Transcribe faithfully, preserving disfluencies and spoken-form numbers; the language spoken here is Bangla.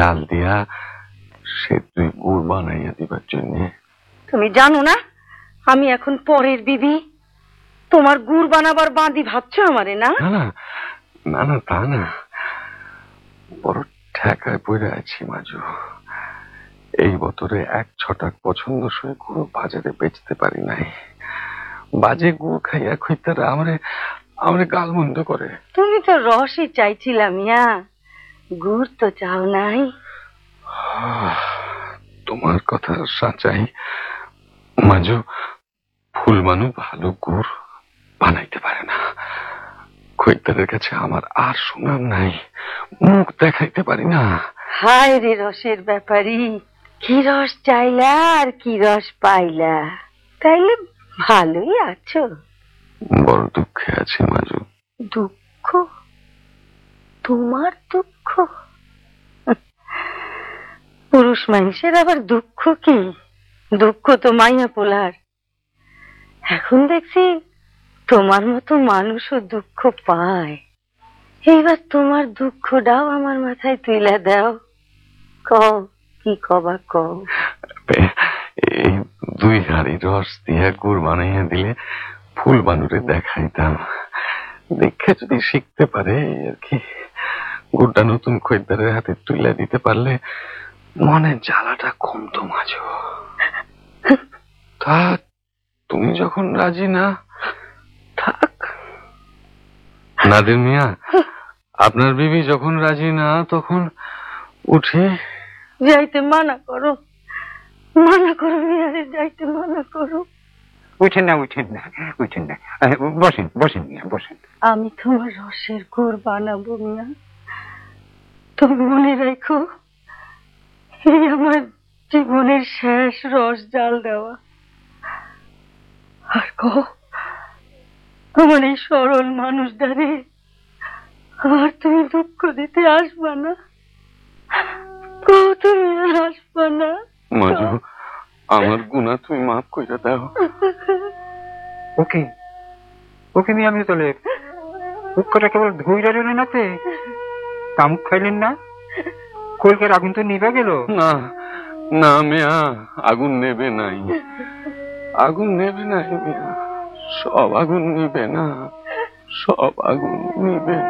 জাল দিয়া সে তুই গুড় বানাইয়া দিবার জন্য। তুমি জানো না আমি এখন পরের বিবি? তোমার গুড় বানাবার বাঁধি ভাবছো আমারে? না না না না তা না, বড় ঠেকায় পড়ে আছি মাজু। এই বছরে এক ছটাক পছন্দসই গুড় বাজারে বেচতে পারি নাই। বাজে গুড় খাইয়া খইতারা আমারে আমারে গালমন্দ করে। তুমি তো রসই চাইছিলা মিয়া, গুড় তো চাও নাই। তোমার কথা সাচাই মাজু, ফুল মানু ভালো গুড় বানাইতে পারে না। খইতারের কাছে আমার আর সুনাম নাই, মুখ দেখাইতে পারি না। হায় রে রসের ব্যাপারী, কি রস চাইলা আর কি রস পাইলা? তাইলে ভালোই আছো? বড় দুঃখে আছে মাজু। দুঃখ? তোমার দুঃখ? পুরুষ মানুষের আবার দুঃখ কি? দুঃখ তো মাইয়া পোলার। এখন দেখছি তোমার মতো মানুষও দুঃখ পায়। এইবার তোমার দুঃখটাও আমার মাথায় তুইলা দাও। কও কি কবা কও। এই দুই হাড়ি রস দিয়া গুড় বানাইয়া দিলে ফুল বানুরে দেখাইতাম, দেখে যদি শিখতে পারে আর কি। গুড়টা নতুন খরিদ্দারের হাতে তুলে দিতে পারলে মনের জ্বালাটা কমতো মাঝো। তা তুমি যখন রাজি না, থাক। নাদির মিয়া, আপনার বিবি যখন রাজি না তখন উঠে যাইতে মানা করো, মানা করো মিয়ারে, যাইতে মানা করো। উঠেন না উঠেন না উঠেন না, বসেন বসেন মিয়া বসেন। আমি তোমার রসের গুড় বানাবো মিয়া, তুমি মনে রাখো এই আমার জীবনের শেষ রস জাল দেওয়া। আর কো আমার এই সরল মানুষটারে আর তুমি দুঃখ দিতে আসবা না, কো তুমি আর আসবা না। মাজু, আমার গুনাহ তুমি মাফ কইরা দাও। ওকে ওকে মিয়া, আমি চলে উৎকটা কেবল ধৈর্য রইলেন নাতে কামুক খাইলেন না, কলকার আগুন তো নিভে গেল। না না মিয়া, আগুন নেবে নাই, আগুন নেবে নাই মিয়া, সব আগুন নিবে না, সব আগুন নিবে।